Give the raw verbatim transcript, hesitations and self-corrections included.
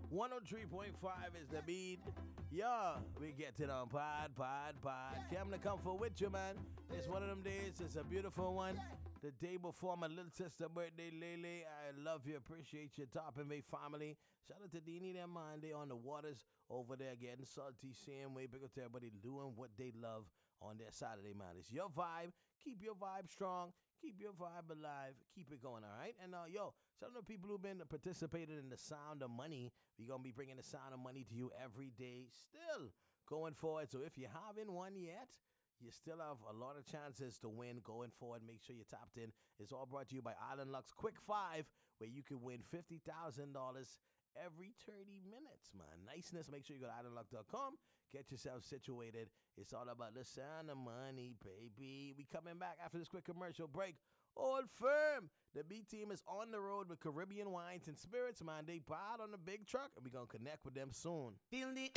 one oh three point five is the beat. Yeah, we get it on pod, pod, pod. Come to comfort with you, man. It's one of them days. It's a beautiful one. The day before my little sister birthday, Lele. I love you, appreciate you, Top and Bay family. Shout out to Deanie and man. They on the waters over there getting salty, same way. Big up to everybody doing what they love on their Saturday, man. It's your vibe. Keep your vibe strong. Keep your vibe alive. Keep it going, all right? And, uh, yo, some of the people who've been participating in the Sound of Money, we're going to be bringing the Sound of Money to you every day still going forward. So if you haven't won yet, you still have a lot of chances to win going forward. Make sure you're tapped in. It's all brought to you by Island Lux Quick Five, where you can win fifty thousand dollars every thirty minutes, man. Niceness. Make sure you go to island luck dot com. Get yourself situated. It's all about the Sound of Money, baby. We coming back after this quick commercial break. Old Firm. The B team is on the road with Caribbean wines and spirits, man. They piled on the big truck, and we're going to connect with them soon. Feel the